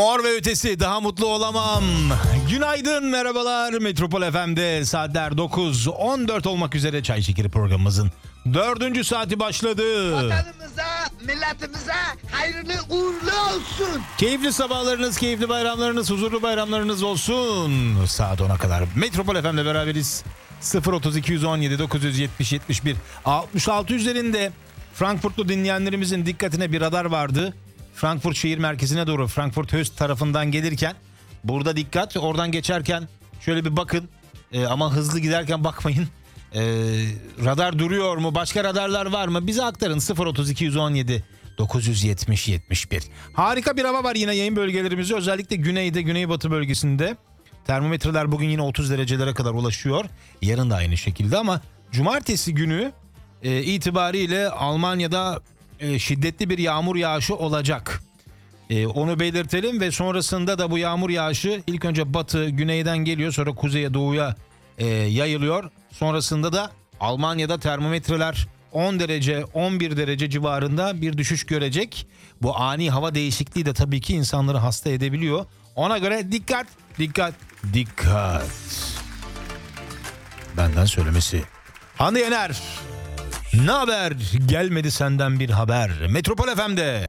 Mor ve ötesi, daha mutlu olamam. Günaydın, merhabalar. Metropol FM'de saatler 9:14 olmak üzere Çay Şekeri programımızın 4. saati başladı. Vatanımıza, milletimize hayırlı uğurlu olsun. Keyifli sabahlarınız, keyifli bayramlarınız, huzurlu bayramlarınız olsun. Saat 10'a kadar Metropol FM'le beraberiz. 030 217 970 71 66 üzerinde Frankfurtlu dinleyenlerimizin dikkatine bir radar vardı. Frankfurt şehir merkezine doğru Frankfurt Höchst tarafından gelirken burada dikkat, oradan geçerken şöyle bir bakın ama hızlı giderken bakmayın. Radar duruyor mu? Başka radarlar var mı? Bize aktarın. 030 217 970 71. Harika bir hava var yine yayın bölgelerimizde, özellikle güneyde, güneybatı bölgesinde. Termometreler bugün yine 30 derecelere kadar ulaşıyor. Yarın da aynı şekilde ama cumartesi günü itibariyle Almanya'da şiddetli bir yağmur yağışı olacak. Onu belirtelim ve sonrasında da bu yağmur yağışı ilk önce batı, güneyden geliyor, sonra kuzeye, doğuya yayılıyor. Sonrasında da Almanya'da termometreler 10 derece, 11 derece civarında bir düşüş görecek. Bu ani hava değişikliği de tabii ki insanları hasta edebiliyor. Ona göre dikkat, dikkat, dikkat. Benden söylemesi. Hande Yener. Ne haber? Gelmedi senden bir haber. Metropol FM'de.